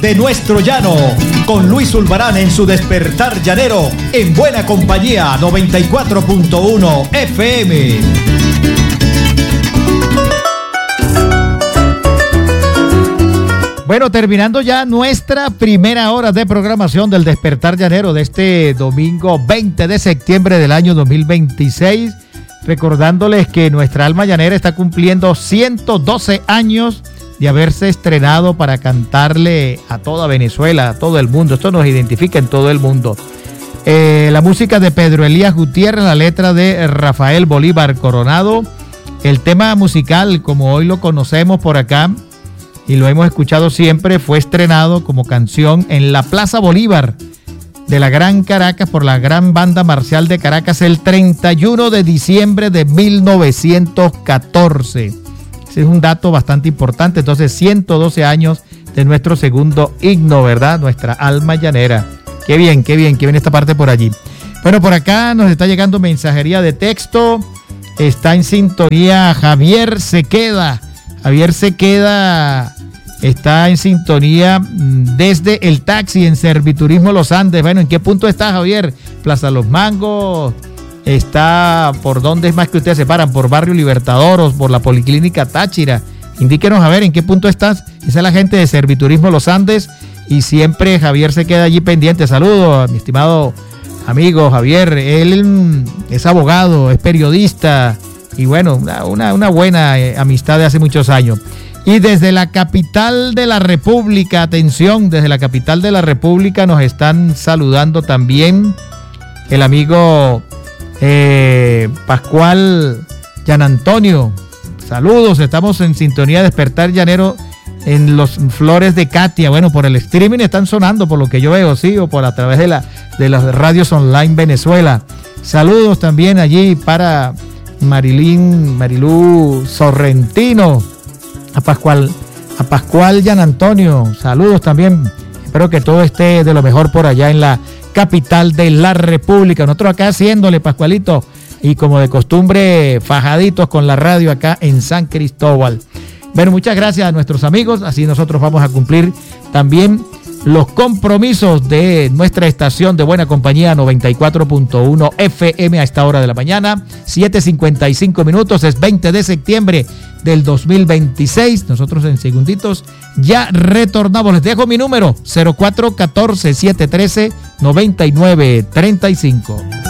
De nuestro llano, con Luis Ulbarán en su despertar llanero, en buena compañía 94.1 FM. Bueno, terminando ya nuestra primera hora de programación del despertar llanero de este domingo 20 de septiembre del año 2026, recordándoles que nuestra alma llanera está cumpliendo 112 años de haberse estrenado para cantarle a toda Venezuela, a todo el mundo. Esto nos identifica en todo el mundo. La música de Pedro Elías Gutiérrez, la letra de Rafael Bolívar Coronado. El tema musical, como hoy lo conocemos por acá y lo hemos escuchado siempre, fue estrenado como canción en la Plaza Bolívar de la Gran Caracas por la Gran Banda Marcial de Caracas el 31 de diciembre de 1914. Ese es un dato bastante importante. Entonces, 112 años de nuestro segundo himno, ¿verdad? Nuestra alma llanera. Qué bien esta parte por allí. Bueno, por acá nos está llegando mensajería de texto. Está en sintonía Javier Sequeda. Javier Sequeda está en sintonía desde el taxi en Serviturismo Los Andes. Bueno, ¿en qué punto está, Javier? Plaza Los Mangos. Está por dónde es más que ustedes se paran, por Barrio Libertador, por la Policlínica Táchira. Indíquenos a ver en qué punto estás. Esa es la gente de Serviturismo Los Andes y siempre Javier se queda allí pendiente. Saludos a mi estimado amigo Javier. Él es abogado, es periodista y bueno, una buena amistad de hace muchos años. Y desde la capital de la República, atención, desde la capital de la República nos están saludando también el amigo Pascual Yan Antonio. Saludos, estamos en sintonía Despertar Llanero en los Flores de Katia. Bueno, por el streaming están sonando, por lo que yo veo, sí, o por a través de las radios online Venezuela. Saludos también allí para Marilú Sorrentino, a Pascual Yan Antonio. Saludos también. Espero que todo esté de lo mejor por allá en la capital de la República. Nosotros acá haciéndole, Pascualito, y como de costumbre, fajaditos con la radio acá en San Cristóbal. Bueno, muchas gracias a nuestros amigos. Así nosotros vamos a cumplir también los compromisos de nuestra estación de buena compañía 94.1 FM a esta hora de la mañana, 7:55 minutos, es 20 de septiembre del 2026. Nosotros en segunditos ya retornamos. Les dejo mi número 0414-713-9935.